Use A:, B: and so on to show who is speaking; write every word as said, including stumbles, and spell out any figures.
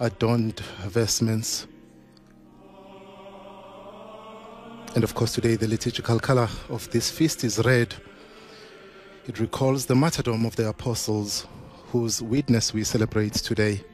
A: adorned vestments. And of course today the liturgical color of this feast is red. It recalls the martyrdom of the apostles whose witness we celebrate today.